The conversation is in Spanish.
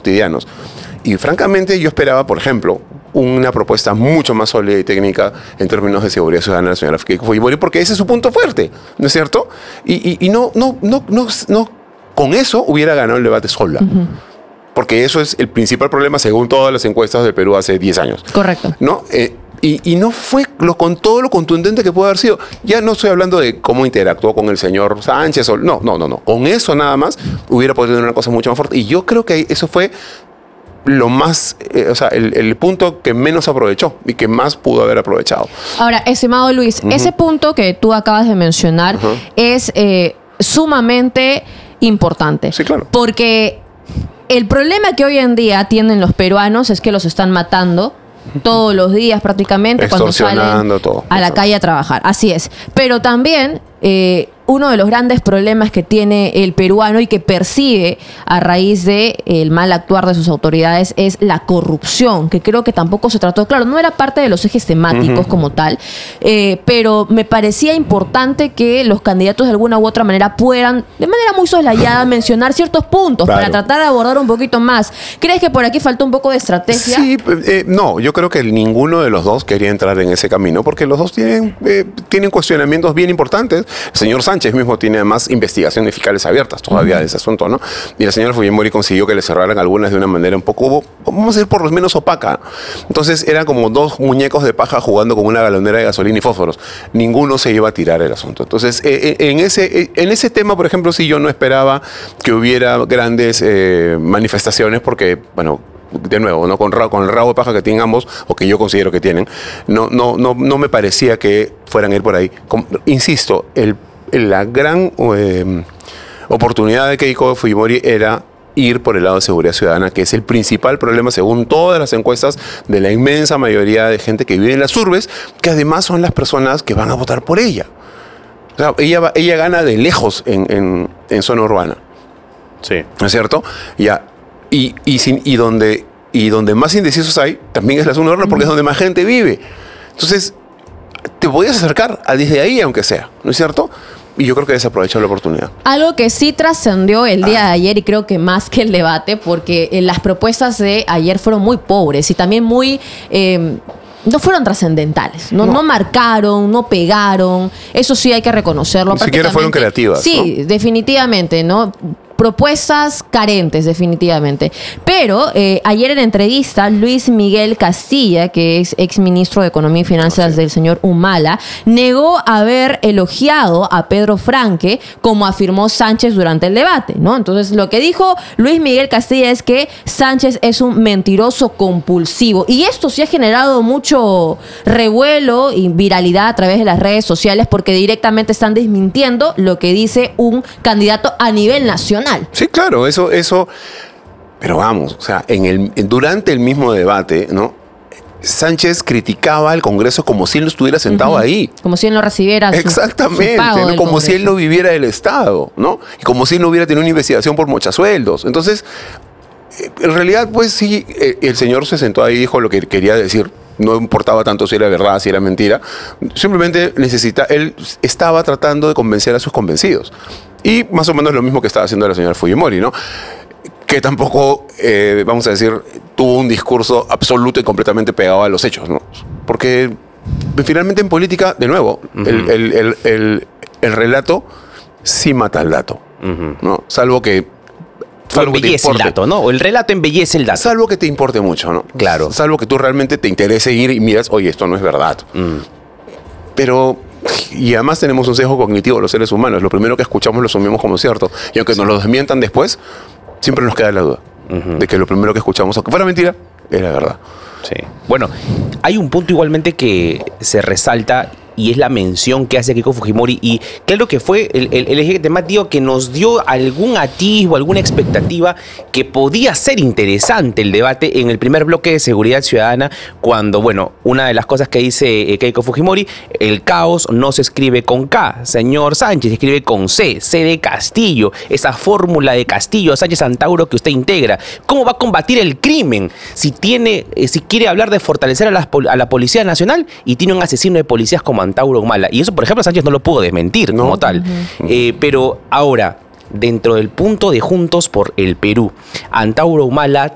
cotidianos. Y francamente yo esperaba, por ejemplo, una propuesta mucho más sólida y técnica en términos de seguridad ciudadana de la señora Keiko Fujimori, porque ese es su punto fuerte, ¿no es cierto? Y no, con eso hubiera ganado el debate sola. Porque eso es el principal problema según todas las encuestas del Perú hace 10 años. Correcto. ¿No? Y no fue con todo lo contundente que pudo haber sido. Ya no estoy hablando de cómo interactuó con el señor Sánchez. No. Con eso nada más hubiera podido tener una cosa mucho más fuerte. Y yo creo que eso fue lo más, el punto que menos aprovechó y que más pudo haber aprovechado. Ahora, estimado Luis, ese punto que tú acabas de mencionar es sumamente importante. Sí, claro. Porque el problema que hoy en día tienen los peruanos es que los están matando todos los días prácticamente cuando salen a la calle a trabajar. Así es. Pero también uno de los grandes problemas que tiene el peruano y que percibe a raíz del mal actuar de sus autoridades es la corrupción, que creo que tampoco se trató. Claro, no era parte de los ejes temáticos como tal, pero me parecía importante que los candidatos de alguna u otra manera puedan, de manera muy soslayada, mencionar ciertos puntos para tratar de abordar un poquito más. ¿Crees que por aquí faltó un poco de estrategia? Sí, no, yo creo que ninguno de los dos quería entrar en ese camino porque los dos tienen cuestionamientos bien importantes. El señor Sánchez mismo tiene además investigaciones fiscales abiertas todavía de ese asunto, ¿no? Y la señora Fujimori consiguió que le cerraran algunas de una manera un poco, vamos a decir, por lo menos opaca. Entonces eran como dos muñecos de paja jugando con una galonera de gasolina y fósforos. Ninguno se iba a tirar el asunto. Entonces, en ese tema, por ejemplo, sí yo no esperaba que hubiera grandes manifestaciones porque, bueno, de nuevo, ¿no? Con el rabo de paja que tienen ambos, o que yo considero que tienen, no me parecía que fueran a ir por ahí. Insisto, la gran oportunidad de Keiko Fujimori era ir por el lado de seguridad ciudadana, que es el principal problema, según todas las encuestas, de la inmensa mayoría de gente que vive en las urbes, que además son las personas que van a votar por ella. O sea, ella gana de lejos en zona urbana. Sí. ¿No es cierto? Ya. Y donde más indecisos hay, también es la zona urbana, porque es donde más gente vive. Entonces, te podías acercar desde ahí, aunque sea, ¿no es cierto? Y yo creo que desaprovechó la oportunidad. Algo que sí trascendió el día de ayer, y creo que más que el debate, porque las propuestas de ayer fueron muy pobres y también muy... no fueron trascendentales, no marcaron, no pegaron, eso sí hay que reconocerlo. Ni siquiera fueron creativas. Sí, ¿no? Definitivamente, ¿no? Propuestas carentes, definitivamente. Pero ayer en entrevista, Luis Miguel Castilla, que es exministro de Economía y Finanzas del señor Humala, negó haber elogiado a Pedro Franque, como afirmó Sánchez durante el debate, ¿no? Entonces, lo que dijo Luis Miguel Castilla es que Sánchez es un mentiroso compulsivo. Y esto sí ha generado mucho revuelo y viralidad a través de las redes sociales, porque directamente están desmintiendo lo que dice un candidato a nivel nacional. Sí, claro, eso. Pero vamos, o sea, durante el mismo debate, ¿no? Sánchez criticaba al Congreso como si él no estuviera sentado ahí. Como si él no recibiera exactamente, su pago, ¿no? Como si él no viviera del Estado, ¿no? Y como si él no hubiera tenido una investigación por mochasueldos. Entonces, en realidad, pues sí, el señor se sentó ahí y dijo lo que quería decir. No importaba tanto si era verdad, si era mentira. Simplemente él estaba tratando de convencer a sus convencidos. Y más o menos lo mismo que estaba haciendo la señora Fujimori, ¿no? Que tampoco, vamos a decir, tuvo un discurso absoluto y completamente pegado a los hechos, ¿no? Porque finalmente en política, de nuevo, el relato sí mata al dato, ¿no? Salvo que embellece el dato, ¿no? O el relato embellece el dato. Salvo que te importe mucho, ¿no? Claro. Salvo que tú realmente te interese ir y miras, oye, esto no es verdad. Pero... Y además tenemos un sesgo cognitivo los seres humanos. Lo primero que escuchamos lo asumimos como cierto. Y aunque nos lo desmientan después, siempre nos queda la duda de que lo primero que escuchamos, aunque fuera mentira, era verdad. Sí. Bueno, hay un punto igualmente que se resalta y es la mención que hace Keiko Fujimori, y claro que fue el eje temático que nos dio algún atisbo, alguna expectativa que podía ser interesante el debate en el primer bloque de seguridad ciudadana, cuando, bueno, una de las cosas que dice Keiko Fujimori, el caos no se escribe con K, señor Sánchez, se escribe con C de Castillo, esa fórmula de Castillo, Sánchez Antauro que usted integra. ¿Cómo va a combatir el crimen si quiere hablar de fortalecer a la Policía Nacional y tiene un asesino de policías como Antauro Humala? Y eso, por ejemplo, Sánchez no lo pudo desmentir como tal. Pero ahora, dentro del punto de Juntos por el Perú, Antauro Humala